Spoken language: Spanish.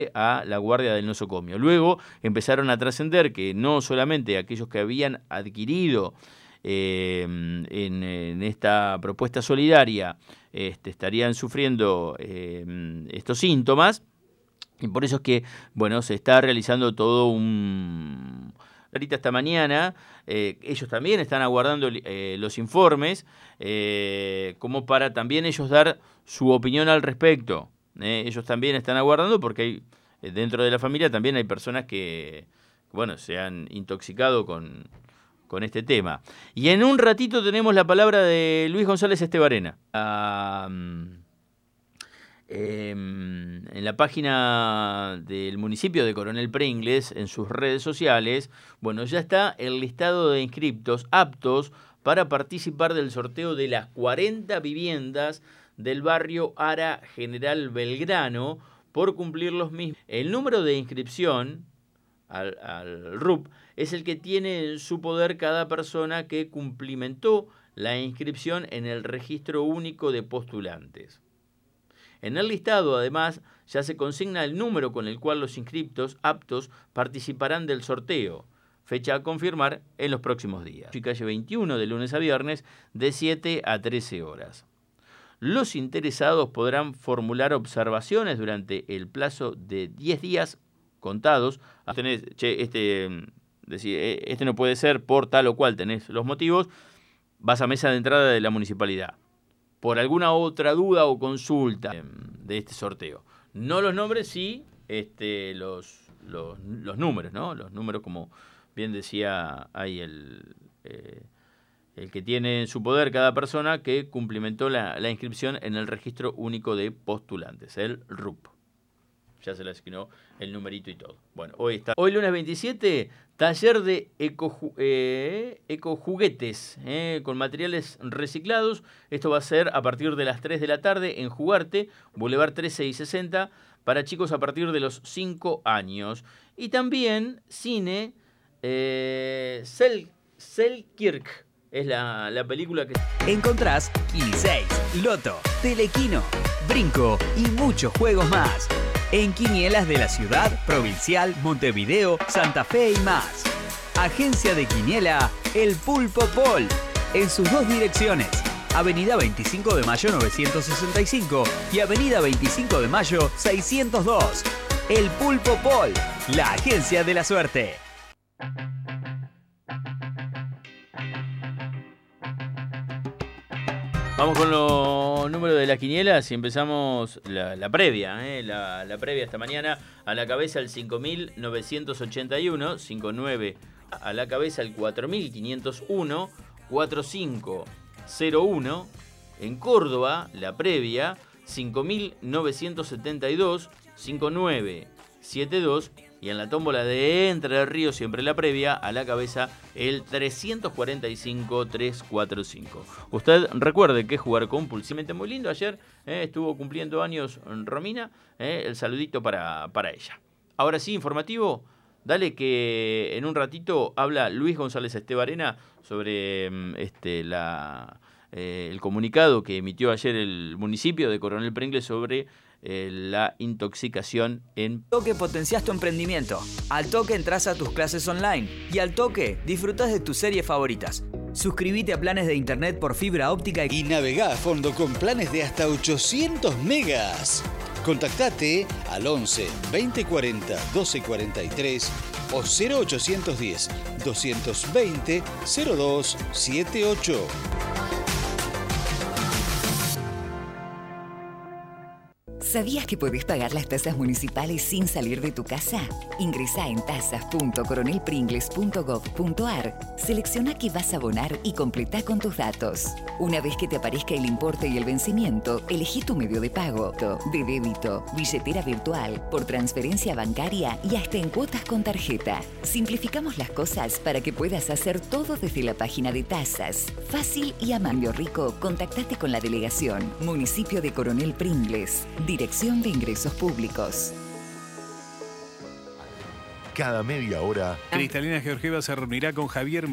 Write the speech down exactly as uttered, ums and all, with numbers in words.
a la guardia del nosocomio. Luego empezaron a trascender que no solamente aquellos que habían adquirido eh, en, en esta propuesta solidaria este, estarían sufriendo eh, estos síntomas, y por eso es que, bueno, se está realizando todo un... Ahorita esta mañana, eh, ellos también están aguardando eh, los informes, eh, como para también ellos dar su opinión al respecto. Eh, ellos también están aguardando porque hay, eh, dentro de la familia también hay personas que, bueno, se han intoxicado con, con este tema. Y en un ratito tenemos la palabra de Luis González Estebarena. Ah, Eh, en la página del municipio de Coronel Pringles, en sus redes sociales, bueno, ya está el listado de inscriptos aptos para participar del sorteo de las cuarenta viviendas del barrio Ara General Belgrano por cumplir los mismos. El número de inscripción al, al R U P es el que tiene en su poder cada persona que cumplimentó la inscripción en el registro único de postulantes. En el listado, además, ya se consigna el número con el cual los inscriptos aptos participarán del sorteo, fecha a confirmar en los próximos días. Y calle veintiuno, de lunes a viernes, de siete a trece horas. Los interesados podrán formular observaciones durante el plazo de diez días contados. Tenés, che, este, decir, este no puede ser por tal o cual, tenés los motivos, vas a mesa de entrada de la municipalidad. Por alguna otra duda o consulta de este sorteo. No los nombres, sí este, los, los, los números, ¿no? Los números, como bien decía ahí el, eh, el que tiene en su poder cada persona que cumplimentó la, la inscripción en el registro único de postulantes, el R U P. Ya se le asignó el numerito y todo. Bueno, hoy está. Hoy lunes veintisiete, taller de ecoju eh, ecojuguetes eh, con materiales reciclados. Esto va a ser a partir de las tres de la tarde en Jugarte, Boulevard trece y sesenta, para chicos a partir de los cinco años. Y también cine eh, Sel Selkirk. Es la, la película que... Encontrás Kini seis, Loto, Telequino, Brinco y muchos juegos más en quinielas de la ciudad, provincial, Montevideo, Santa Fe y más. Agencia de Quiniela El Pulpo Pol, en sus dos direcciones, Avenida veinticinco de Mayo novecientos sesenta y cinco y Avenida veinticinco de Mayo seiscientos dos. El Pulpo Pol, la agencia de la suerte. Vamos con los números de las quinielas y empezamos la, la previa, ¿eh? la, la previa esta mañana. A la cabeza el cinco mil novecientos ochenta y uno, cinco nueve. A la cabeza el cuatro mil quinientos uno, cuatro cinco cero uno. En Córdoba, la previa, cinco mil novecientos setenta y dos, cinco nueve siete dos. Y en la tómbola de Entre Ríos, siempre la previa, a la cabeza el trescientos cuarenta y cinco, trescientos cuarenta y cinco. Usted recuerde que jugar compulsivamente muy lindo. Ayer eh, estuvo cumpliendo años Romina. Eh, el saludito para, para ella. Ahora sí, informativo. Dale que en un ratito habla Luis González Estebarena sobre este, la, eh, el comunicado que emitió ayer el municipio de Coronel Pringles sobre... Eh, la intoxicación en... Al toque potenciás tu emprendimiento. Al toque entras a tus clases online. Y al toque disfrutás de tus series favoritas. Suscríbete a planes de internet por fibra óptica y navegá a fondo con planes de hasta ochocientos megas. Contactate al once, veinte cuarenta, doce cuarenta y tres o cero ochocientos diez, doscientos veinte, cero dos setenta y ocho. ¿Sabías que podés pagar las tasas municipales sin salir de tu casa? Ingresá en tasas punto coronel pringles punto gov punto ar, selecciona qué vas a abonar y completá con tus datos. Una vez que te aparezca el importe y el vencimiento, elegí tu medio de pago, de débito, billetera virtual, por transferencia bancaria y hasta en cuotas con tarjeta. Simplificamos las cosas para que puedas hacer todo desde la página de tasas. Fácil y a Mandio Rico, contactate con la delegación. Municipio de Coronel Pringles. Dirección de Ingresos Públicos. Cada media hora, Cristalina Georgieva se reunirá con Javier